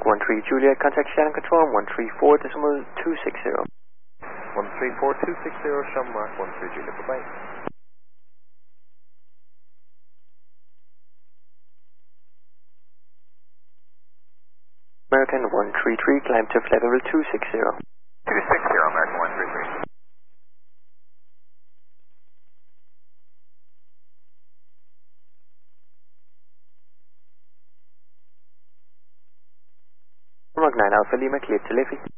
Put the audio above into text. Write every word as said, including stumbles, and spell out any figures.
one three Juliet, contact Shannon Control one three four decimal two six zero. one three four two six zero, Shamrock one three Juliet, bye-bye. American one three three, climb to flight level two six zero. two six zero, American one three three. Mark nine Alpha Lima, cleared to Liffey.